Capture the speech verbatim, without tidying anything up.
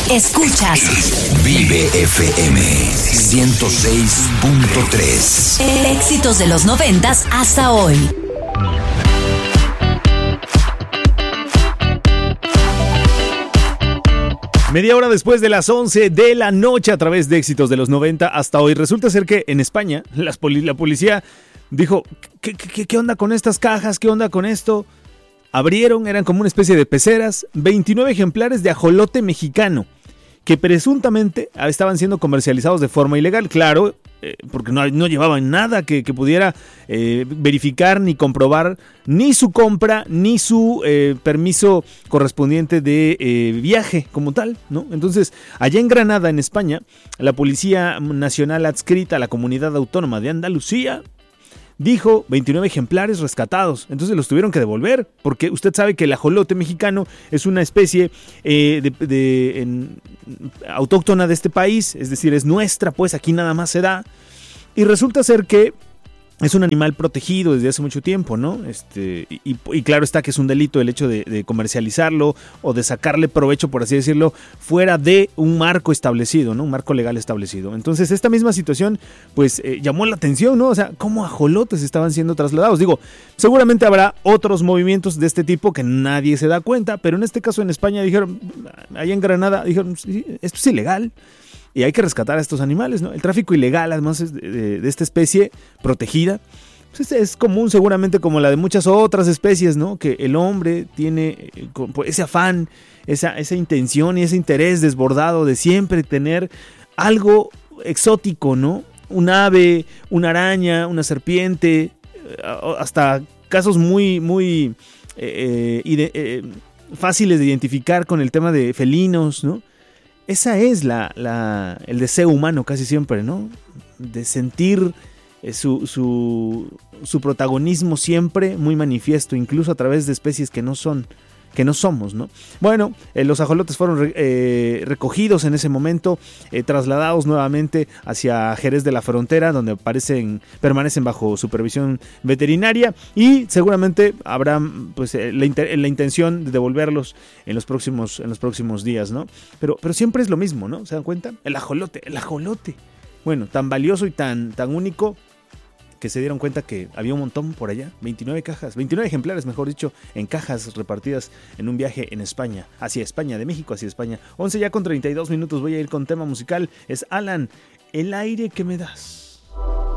Escuchas Vive F M ciento seis punto tres. Éxitos de los noventas hasta hoy. Media hora después de las once de la noche a través de Éxitos de los noventa hasta hoy. Resulta ser que en España las poli- la policía dijo, ¿qué, qué, ¿qué onda con estas cajas? ¿Qué onda con esto? Abrieron, eran como una especie de peceras, veintinueve ejemplares de ajolote mexicano que presuntamente estaban siendo comercializados de forma ilegal. Claro, eh, porque no, no llevaban nada que, que pudiera eh, verificar ni comprobar ni su compra ni su eh, permiso correspondiente de eh, viaje como tal, ¿no? Entonces, allá en Granada, en España, la Policía Nacional adscrita a la Comunidad Autónoma de Andalucía dijo veintinueve ejemplares rescatados. Entonces los tuvieron que devolver, porque usted sabe que el ajolote mexicano es una especie eh, de, de, en, autóctona de este país, es decir, es nuestra, pues aquí nada más se da. Y resulta ser que es un animal protegido desde hace mucho tiempo, ¿no? Este, y, y claro está que es un delito el hecho de, de comercializarlo o de sacarle provecho, por así decirlo, fuera de un marco establecido, ¿no? Un marco legal establecido. Entonces, esta misma situación, pues, eh, llamó la atención, ¿no? O sea, ¿cómo ajolotes estaban siendo trasladados? Digo, seguramente habrá otros movimientos de este tipo que nadie se da cuenta, pero en este caso en España dijeron, allá en Granada, dijeron, sí, esto es ilegal. Y hay que rescatar a estos animales, ¿no? El tráfico ilegal, además, de, de, de esta especie protegida, pues es común seguramente como la de muchas otras especies, ¿no? Que el hombre tiene ese afán, esa, esa intención y ese interés desbordado de siempre tener algo exótico, ¿no? Un ave, una araña, una serpiente, hasta casos muy, muy eh, eh, eh, fáciles de identificar con el tema de felinos, ¿no? Esa es la, la, el deseo humano casi siempre, ¿no? De sentir eh, su, su, su protagonismo siempre muy manifiesto, incluso a través de especies que no son, que no somos, ¿no? Bueno, eh, los ajolotes fueron eh, recogidos en ese momento, eh, trasladados nuevamente hacia Jerez de la Frontera, donde aparecen, permanecen bajo supervisión veterinaria y seguramente habrá pues, eh, la, inter- la intención de devolverlos en los próximos, en los próximos días, ¿no? Pero, pero siempre es lo mismo, ¿no? ¿Se dan cuenta? El ajolote, el ajolote. Bueno, tan valioso y tan, tan único que se dieron cuenta que había un montón por allá, veintinueve cajas, veintinueve ejemplares, mejor dicho, en cajas repartidas en un viaje en España, hacia España, de México hacia España. once ya con treinta y dos minutos, voy a ir con tema musical, es Alan, El aire que me das.